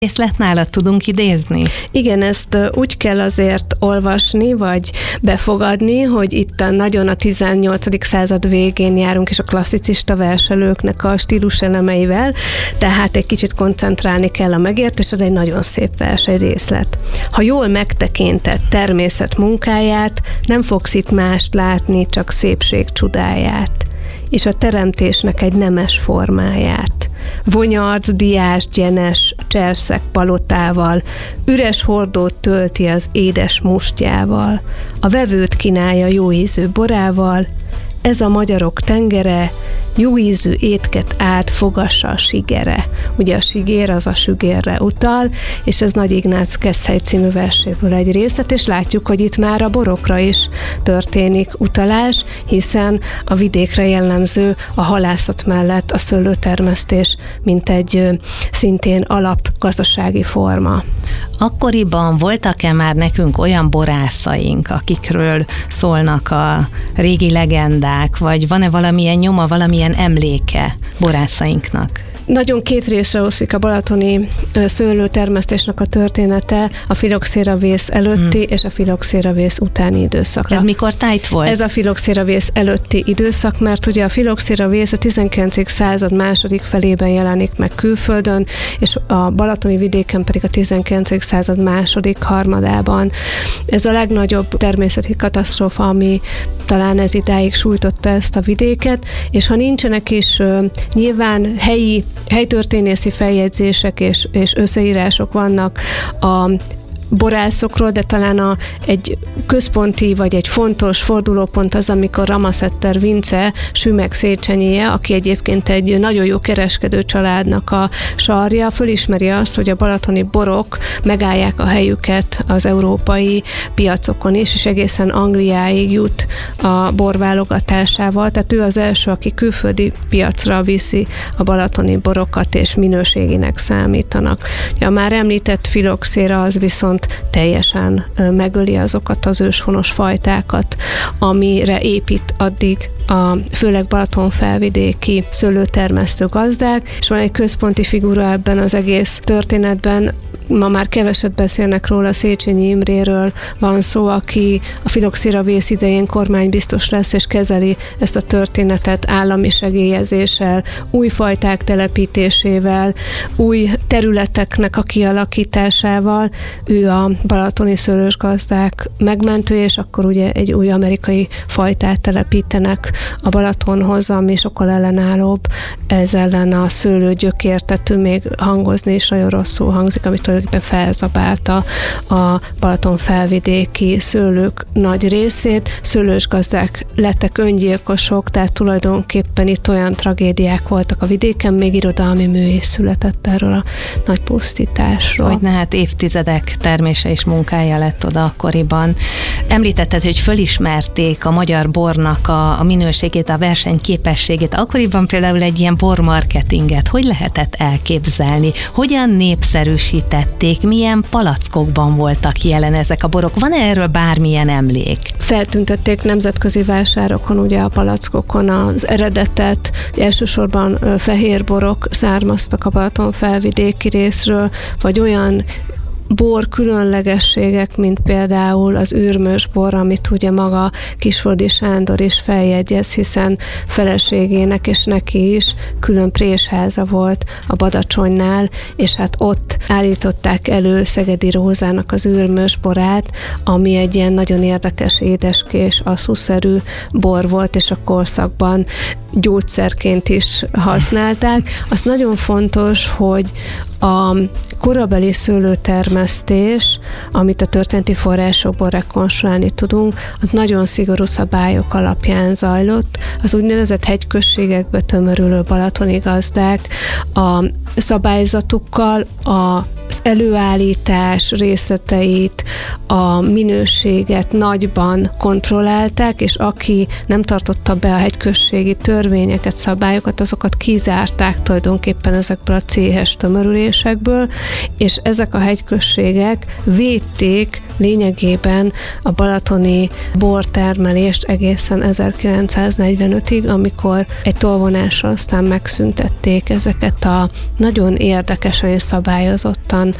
Részlet nálad tudunk idézni? Igen, ezt úgy kell azért olvasni, vagy befogadni, hogy itt nagyon a 18. század végén járunk, és a klasszicista verselőknek a stíluselemeivel, tehát egy kicsit koncentrálni kell a megértésre, egy nagyon szép vers, egy részlet. Ha jól megtekintett természet munkáját, nem fogsz itt mást látni, csak szépség csodáját, és a teremtésnek egy nemes formáját. Vonyarc, diás, gyenes, cserszeg palotával, üres hordót tölti az édes mustjával, a vevőt kínálja jó ízű borával, ez a magyarok tengere, jó ízű étket át fogassa a sigere. Ugye a sigér az a sügérre utal, és ez Nagy Ignác Keszthely című verséből egy részlet, és látjuk, hogy itt már a borokra is történik utalás, hiszen a vidékre jellemző a halászat mellett a szőlőtermesztés, mint egy szintén alapgazdasági forma. Akkoriban voltak-e már nekünk olyan borászaink, akikről szólnak a régi legendák, vagy van-e valamilyen nyoma, valamilyen emléke borászainknak? Nagyon két részre oszlik a balatoni szőlőtermesztésnek a története, a filoxéravész előtti és a filoxéravész utáni időszakra. Ez mikor tájt volt? Ez a filoxéravész előtti időszak, mert ugye a filoxéravész a 19. század második felében jelenik meg külföldön, és a balatoni vidéken pedig a 19. század második harmadában. Ez a legnagyobb természeti katasztrófa, ami talán ez idáig sújtotta ezt a vidéket, és ha nincsenek is nyilván helytörténészi feljegyzések és összeírások vannak a borászokról, de talán egy központi vagy egy fontos fordulópont az, amikor Ramasetter Vince Sümeg-Széchenyi, aki egyébként egy nagyon jó kereskedő családnak a sarja, fölismeri azt, hogy a balatoni borok megállják a helyüket az európai piacokon is, és egészen Angliáig jut a borválogatásával, tehát ő az első, aki külföldi piacra viszi a balatoni borokat, és minőségének számítanak. A már említett filoxéra az viszont teljesen megöli azokat az őshonos fajtákat, amire épít addig főleg Balaton-felvidéki szőlőtermesztő gazdák, és van egy központi figura ebben az egész történetben, ma már keveset beszélnek róla, Széchenyi Imréről van szó, aki a filoxéravész idején kormánybiztos lesz, és kezeli ezt a történetet állami segélyezéssel, új fajták telepítésével, új területeknek a kialakításával. Ő a balatoni szőlősgazdák megmentője, és akkor ugye egy új amerikai fajtát telepítenek a Balatonhoz, ami sokkal ellenállóbb, ez ellen a szőlőgyökértető, még hangozni is nagyon rosszul hangzik, amit tulajdonképpen felzabálta a Balaton felvidéki szőlők nagy részét. Szőlősgazdák lettek öngyilkosok, tehát tulajdonképpen itt olyan tragédiák voltak a vidéken, még irodalmi mű is született erről a nagy pusztításról. Hogyne, hát évtizedek termése és munkája lett oda akkoriban. Említetted, hogy fölismerték a magyar bornak a minőségét, a versenyképességét. Akkoriban például egy ilyen bormarketinget hogy lehetett elképzelni? Hogyan népszerűsítették? Milyen palackokban voltak jelen ezek a borok? Van erről bármilyen emlék? Feltüntették nemzetközi vásárokon, ugye a palackokon az eredetet, elsősorban fehér borok származtak a Balaton felvidéki részről, vagy olyan bor különlegességek, mint például az ürmös bor, amit ugye maga Kisföldi Sándor is feljegyez, hiszen feleségének és neki is külön présháza volt a Badacsonynál, és hát ott állították elő Szegedi Rózának az ürmös borát, ami egy ilyen nagyon érdekes édeskés, asszúszerű bor volt, és a korszakban gyógyszerként is használták. Az nagyon fontos, hogy a korabeli szőlőtermesztés, amit a történeti forrásokból rekonstruálni tudunk, az nagyon szigorú szabályok alapján zajlott. Az úgynevezett hegyközségekbe tömörülő balatoni gazdák a szabályzatukkal az előállítás részleteit, a minőséget nagyban kontrollálták, és aki nem tartotta be a hegyközségi törvényeket, szabályokat, azokat kizárták tulajdonképpen ezekből a céhes tömörülésekből, és ezek a hegyközségek védték lényegében a balatoni bortermelést egészen 1945-ig, amikor egy tolvonással aztán megszüntették ezeket a nagyon érdekesen és szabályozottan